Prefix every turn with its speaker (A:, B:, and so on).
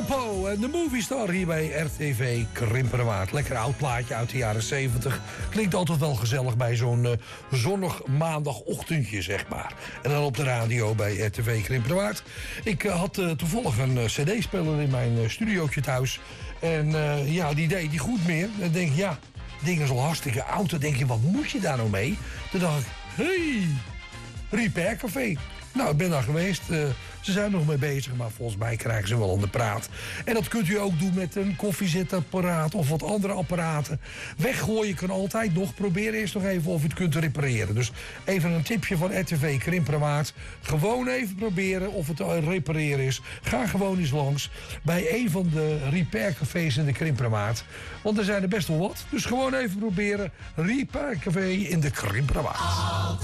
A: Popo en de Movie Star hier bij RTV Krimpenerwaard. Lekker oud plaatje uit de jaren 70. Klinkt altijd wel gezellig bij zo'n zonnig maandagochtendje, zeg maar. En dan op de radio bij RTV Krimpenerwaard. Ik had toevallig een cd-speler in mijn studiootje thuis. En ja, die deed niet goed meer. Dan denk ik, ja, het ding is al hartstikke oud. Dan denk je, wat moet je daar nou mee? Toen dacht ik, hey, Repair Café. Nou, ik ben daar geweest. Ze zijn nog mee bezig, maar volgens mij krijgen ze wel aan de praat. En dat kunt u ook doen met een koffiezetapparaat of wat andere apparaten. Weggooien kan altijd nog. Probeer eerst nog even of u het kunt repareren. Dus even een tipje van RTV Krimpenerwaard. Gewoon even proberen of het te repareren is. Ga gewoon eens langs bij een van de repaircafés in de Krimpenerwaard. Want er zijn er best wel wat. Dus gewoon even proberen. Repaircafé in de Krimpenerwaard.